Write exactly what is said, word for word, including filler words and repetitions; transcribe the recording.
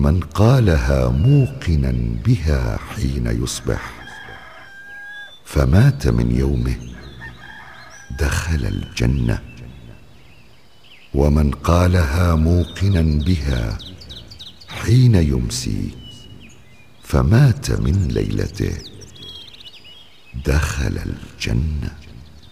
من قالها موقنا بها حين يصبح فمات من يومه دخل الجنة، ومن قالها موقنا بها حين يمسي فمات من ليلته دخل الجنة.